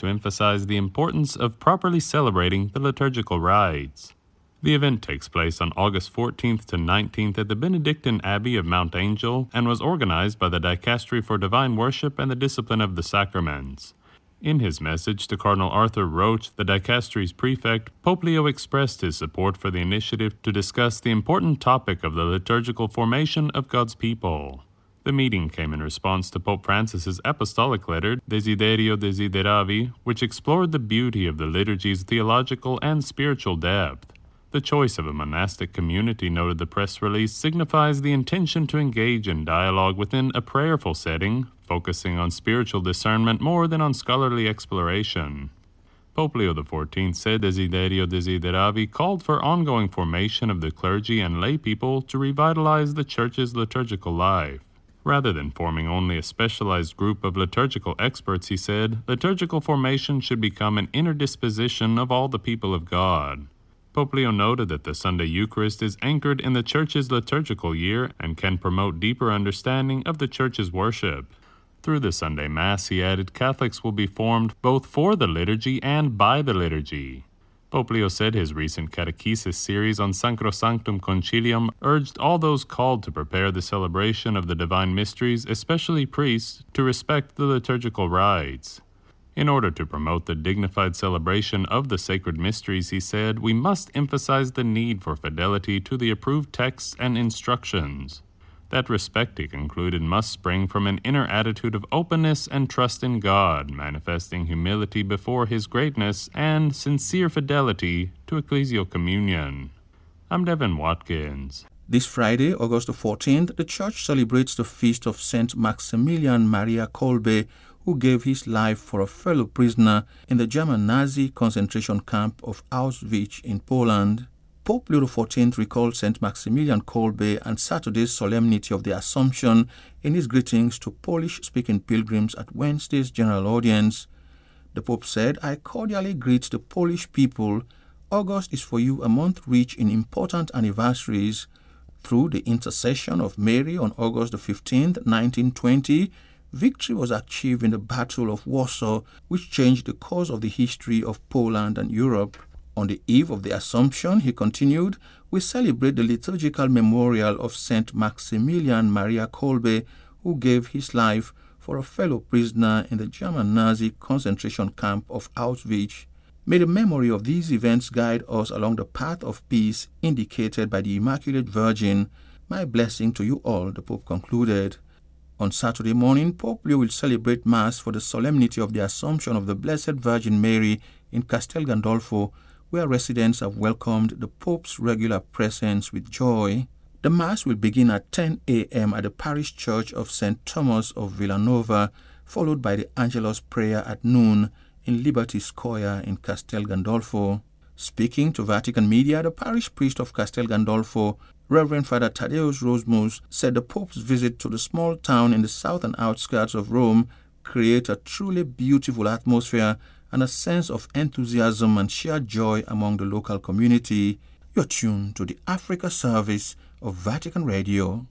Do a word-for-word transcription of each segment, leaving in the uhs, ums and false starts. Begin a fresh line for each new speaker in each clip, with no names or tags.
to emphasize the importance of properly celebrating the liturgical rites. The event takes place on August fourteenth to nineteenth at the Benedictine Abbey of Mount Angel and was organized by the Dicastery for Divine Worship and the Discipline of the Sacraments. In his message to Cardinal Arthur Roche, the Dicastery's prefect, Pope Leo expressed his support for the initiative to discuss the important topic of the liturgical formation of God's people. The meeting came in response to Pope Francis's apostolic letter, Desiderio Desideravi, which explored the beauty of the liturgy's theological and spiritual depth. The choice of a monastic community, noted the press release, signifies the intention to engage in dialogue within a prayerful setting, focusing on spiritual discernment more than on scholarly exploration. Pope Leo the fourteenth said Desiderio Desideravi called for ongoing formation of the clergy and lay people to revitalize the Church's liturgical life. Rather than forming only a specialized group of liturgical experts, he said, liturgical formation should become an inner disposition of all the people of God. Pope Leo noted that the Sunday Eucharist is anchored in the Church's liturgical year and can promote deeper understanding of the Church's worship. Through the Sunday Mass, he added, Catholics will be formed both for the liturgy and by the liturgy. Pope Leo said his recent catechesis series on Sacrosanctum Concilium urged all those called to prepare the celebration of the divine mysteries, especially priests, to respect the liturgical rites. In order to promote the dignified celebration of the sacred mysteries, he said, we must emphasize the need for fidelity to the approved texts and instructions. That respect, he concluded, must spring from an inner attitude of openness and trust in God, manifesting humility before His greatness and sincere fidelity to ecclesial communion. I'm Devin Watkins.
This Friday, August the fourteenth, the Church celebrates the feast of Saint Maximilian Maria Kolbe, who gave his life for a fellow prisoner in the German Nazi concentration camp of Auschwitz in Poland. Pope Leo the fourteenth recalled Saint Maximilian Kolbe and Saturday's solemnity of the Assumption in his greetings to Polish-speaking pilgrims at Wednesday's general audience. The Pope said, I cordially greet the Polish people. August is for you a month rich in important anniversaries. Through the intercession of Mary on August the fifteenth, nineteen twenty, victory was achieved in the Battle of Warsaw, which changed the course of the history of Poland and Europe. On the eve of the Assumption, he continued, we celebrate the liturgical memorial of Saint Maximilian Maria Kolbe, who gave his life for a fellow prisoner in the German Nazi concentration camp of Auschwitz. May the memory of these events guide us along the path of peace indicated by the Immaculate Virgin. My blessing to you all, the Pope concluded. On Saturday morning, Pope Leo will celebrate Mass for the solemnity of the Assumption of the Blessed Virgin Mary in Castel Gandolfo, where residents have welcomed the Pope's regular presence with joy. The Mass will begin at ten a m at the Parish Church of Saint Thomas of Villanova, followed by the Angelus Prayer at noon in Liberty Square in Castel Gandolfo. Speaking to Vatican Media, the parish priest of Castel Gandolfo, Reverend Father Thaddeus Rosmus, said the Pope's visit to the small town in the southern outskirts of Rome creates a truly beautiful atmosphere and a sense of enthusiasm and shared joy among the local community. You're tuned to the Africa service of Vatican Radio.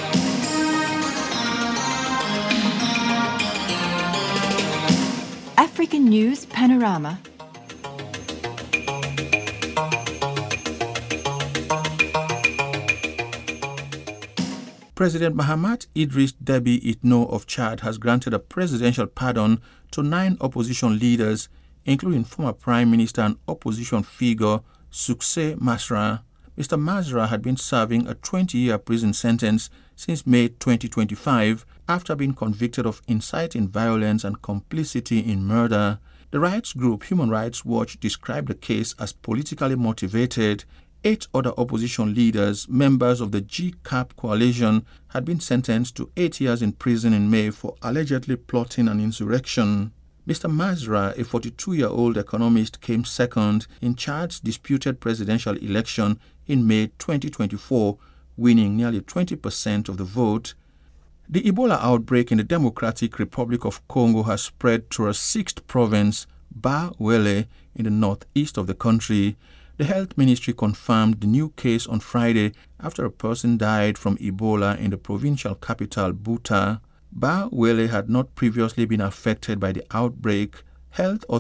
African News Panorama.
President Mahamat Idris Deby Itno of Chad has granted a presidential pardon to nine opposition leaders, including former Prime Minister and opposition figure Succé Masra. Mister Masra had been serving a twenty-year prison sentence since May twenty twenty-five after being convicted of inciting violence and complicity in murder. The rights group Human Rights Watch described the case as politically motivated. Eight other opposition leaders, members of the G CAP coalition, had been sentenced to eight years in prison in May for allegedly plotting an insurrection. Mister Masra, a forty-two-year-old economist, came second in Chad's disputed presidential election in May twenty twenty-four, winning nearly twenty percent of the vote. The Ebola outbreak in the Democratic Republic of Congo has spread to a sixth province, Ba-Wele, in the northeast of the country. The health ministry confirmed the new case on Friday after a person died from Ebola in the provincial capital, Buta. Ba-Wele had not previously been affected by the outbreak. Health